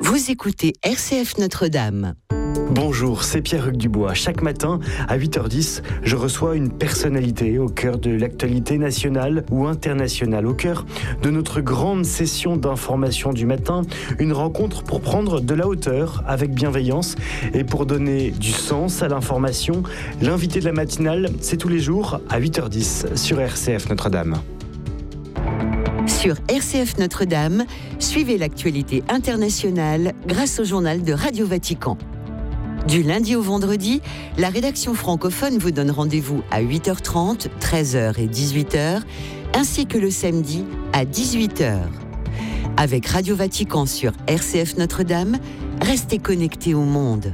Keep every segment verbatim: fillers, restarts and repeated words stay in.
Vous écoutez R C F Notre-Dame. Bonjour, c'est Pierre-Hugues Dubois. Chaque matin, à huit heures dix, je reçois une personnalité au cœur de l'actualité nationale ou internationale, au cœur de notre grande session d'information du matin, une rencontre pour prendre de la hauteur avec bienveillance et pour donner du sens à l'information. L'invité de la matinale, c'est tous les jours à huit heures dix sur R C F Notre-Dame. Sur R C F Notre-Dame, suivez l'actualité internationale grâce au journal de Radio Vatican. Du lundi au vendredi, la rédaction francophone vous donne rendez-vous à huit heures trente, treize heures et dix-huit heures, ainsi que le samedi à dix-huit heures. Avec Radio Vatican sur R C F Notre-Dame, restez connectés au monde.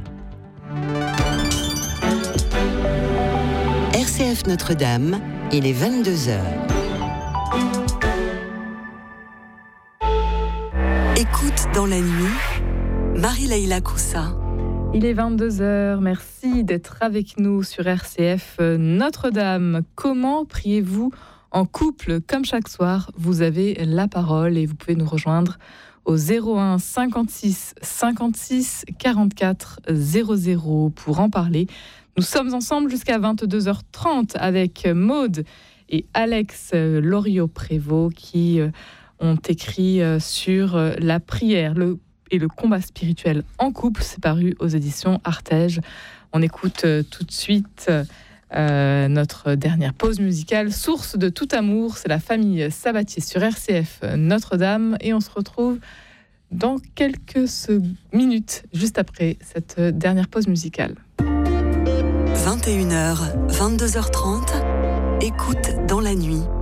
R C F Notre-Dame, il est vingt-deux heures. Écoute dans la nuit, Marie-Leïla Coussa. Il est vingt-deux heures, merci d'être avec nous sur R C F Notre-Dame. Comment priez-vous en couple? Comme chaque soir, vous avez la parole et vous pouvez nous rejoindre au zéro un cinquante-six cinquante-six quarante-quatre zéro zéro pour en parler. Nous sommes ensemble jusqu'à vingt-deux heures trente avec Maude et Alex Loriot-Prévost qui ont écrit sur la prière, le et le combat spirituel en couple. C'est paru aux éditions Artege. On écoute euh, tout de suite euh, notre dernière pause musicale, Source de tout amour. C'est la famille Sabatier sur R C F Notre-Dame. Et on se retrouve dans quelques minutes, juste après cette dernière pause musicale. vingt et une heures, vingt-deux heures trente, écoute dans la nuit.